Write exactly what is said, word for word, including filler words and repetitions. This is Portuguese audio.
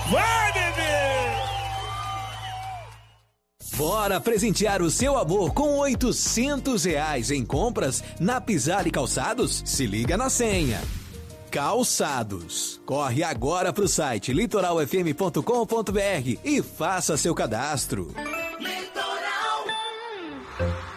Vai, bebê! Bora presentear o seu amor com oitocentos reais em compras na Pisale Calçados? Se liga na senha. Calçados. Corre agora pro site litoral f m ponto com ponto b r e faça seu cadastro. Litoral.